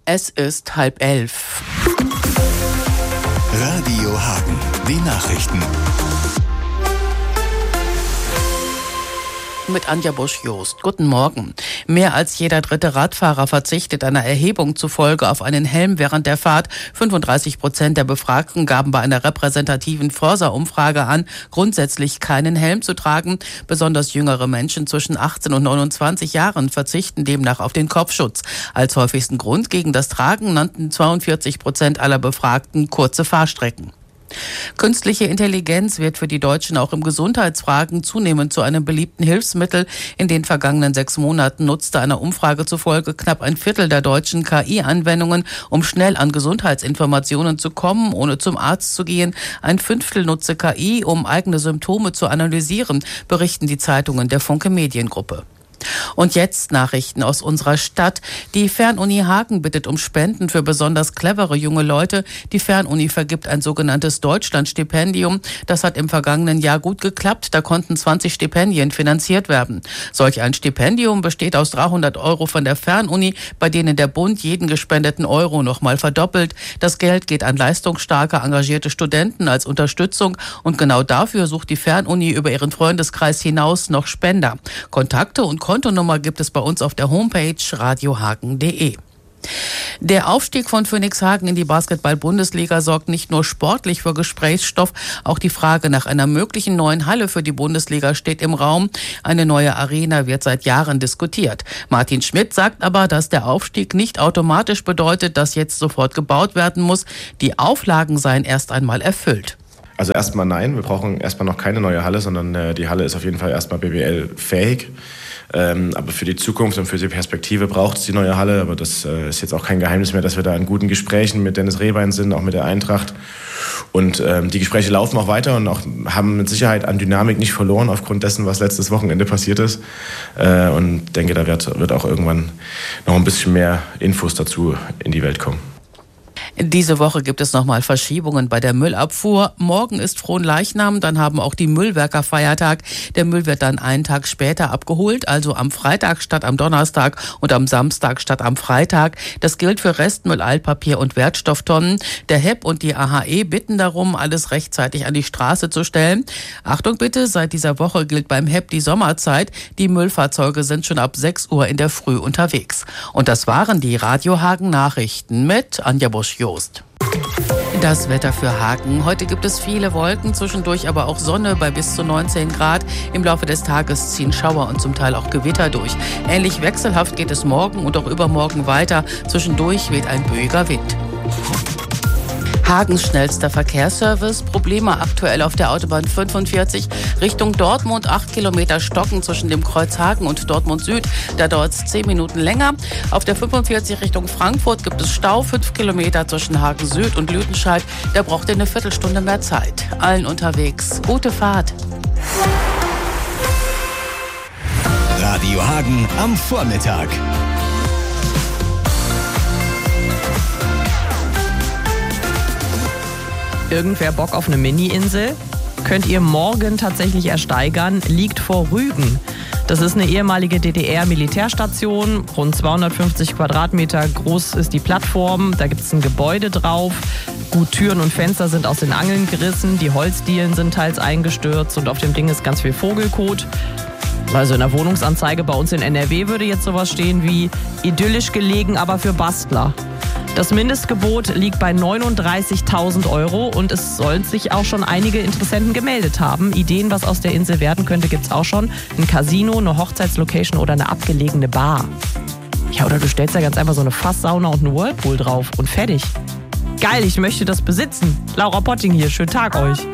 Es ist 10:30. Radio Hagen, die Nachrichten. Mit Anja Busch-Jost. Guten Morgen. Mehr als jeder dritte Radfahrer verzichtet einer Erhebung zufolge auf einen Helm während der Fahrt. 35% der Befragten gaben bei einer repräsentativen Forsa-Umfrage an, grundsätzlich keinen Helm zu tragen. Besonders jüngere Menschen zwischen 18 und 29 Jahren verzichten demnach auf den Kopfschutz. Als häufigsten Grund gegen das Tragen nannten 42% aller Befragten kurze Fahrstrecken. Künstliche Intelligenz wird für die Deutschen auch im Gesundheitsfragen zunehmend zu einem beliebten Hilfsmittel. In den vergangenen 6 Monaten nutzte einer Umfrage zufolge knapp ein Viertel der Deutschen KI-Anwendungen, um schnell an Gesundheitsinformationen zu kommen, ohne zum Arzt zu gehen. Ein Fünftel nutze KI, um eigene Symptome zu analysieren, berichten die Zeitungen der Funke Mediengruppe. Und jetzt Nachrichten aus unserer Stadt. Die Fernuni Hagen bittet um Spenden für besonders clevere junge Leute. Die Fernuni vergibt ein sogenanntes Deutschlandstipendium. Das hat im vergangenen Jahr gut geklappt. Da konnten 20 Stipendien finanziert werden. Solch ein Stipendium besteht aus 300 € von der Fernuni, bei denen der Bund jeden gespendeten Euro nochmal verdoppelt. Das Geld geht an leistungsstarke, engagierte Studenten als Unterstützung. Und genau dafür sucht die Fernuni über ihren Freundeskreis hinaus noch Spender. Kontakte und Kontonummer gibt es bei uns auf der Homepage radiohagen.de. Der Aufstieg von Phönix Hagen in die Basketball-Bundesliga sorgt nicht nur sportlich für Gesprächsstoff, auch die Frage nach einer möglichen neuen Halle für die Bundesliga steht im Raum. Eine neue Arena wird seit Jahren diskutiert. Martin Schmidt sagt aber, dass der Aufstieg nicht automatisch bedeutet, dass jetzt sofort gebaut werden muss. Die Auflagen seien erst einmal erfüllt. Also erstmal nein, wir brauchen erstmal noch keine neue Halle, sondern die Halle ist auf jeden Fall erstmal BBL-fähig. Aber für die Zukunft und für die Perspektive braucht es die neue Halle. Aber das ist jetzt auch kein Geheimnis mehr, dass wir da in guten Gesprächen mit Dennis Rehbein sind, auch mit der Eintracht. Und die Gespräche laufen auch weiter und auch haben mit Sicherheit an Dynamik nicht verloren aufgrund dessen, was letztes Wochenende passiert ist. Und denke, da wird auch irgendwann noch ein bisschen mehr Infos dazu in die Welt kommen. Diese Woche gibt es nochmal Verschiebungen bei der Müllabfuhr. Morgen ist Fronleichnam, dann haben auch die Müllwerker Feiertag. Der Müll wird dann einen Tag später abgeholt, also am Freitag statt am Donnerstag und am Samstag statt am Freitag. Das gilt für Restmüll, Altpapier und Wertstofftonnen. Der HEP und die AHE bitten darum, alles rechtzeitig an die Straße zu stellen. Achtung bitte, seit dieser Woche gilt beim HEP die Sommerzeit. Die Müllfahrzeuge sind schon ab 6 Uhr in der Früh unterwegs. Und das waren die Radio Hagen Nachrichten mit Anja Busch-Jost. Das Wetter für Hagen. Heute gibt es viele Wolken, zwischendurch aber auch Sonne bei bis zu 19 Grad. Im Laufe des Tages ziehen Schauer und zum Teil auch Gewitter durch. Ähnlich wechselhaft geht es morgen und auch übermorgen weiter. Zwischendurch weht ein böiger Wind. Hagens schnellster Verkehrsservice. Probleme aktuell auf der Autobahn 45 Richtung Dortmund. 8 Kilometer Stocken zwischen dem Kreuz Hagen und Dortmund Süd. Da dauert es 10 Minuten länger. Auf der 45 Richtung Frankfurt gibt es Stau. 5 Kilometer zwischen Hagen Süd und Lüdenscheid. Da braucht ihr eine Viertelstunde mehr Zeit. Allen unterwegs. Gute Fahrt. Radio Hagen am Vormittag. Irgendwer Bock auf eine Mini-Insel? Könnt ihr morgen tatsächlich ersteigern, liegt vor Rügen. Das ist eine ehemalige DDR-Militärstation, rund 250 Quadratmeter groß ist die Plattform, da gibt es ein Gebäude drauf. Gut, Türen und Fenster sind aus den Angeln gerissen, die Holzdielen sind teils eingestürzt und auf dem Ding ist ganz viel Vogelkot. Also in der Wohnungsanzeige bei uns in NRW würde jetzt sowas stehen wie idyllisch gelegen, aber für Bastler. Das Mindestgebot liegt bei 39.000 € und es sollen sich auch schon einige Interessenten gemeldet haben. Ideen, was aus der Insel werden könnte, gibt's auch schon. Ein Casino, eine Hochzeitslocation oder eine abgelegene Bar. Ja, oder du stellst da ganz einfach so eine Fasssauna und einen Whirlpool drauf und fertig. Geil, ich möchte das besitzen. Laura Potting hier, schönen Tag euch.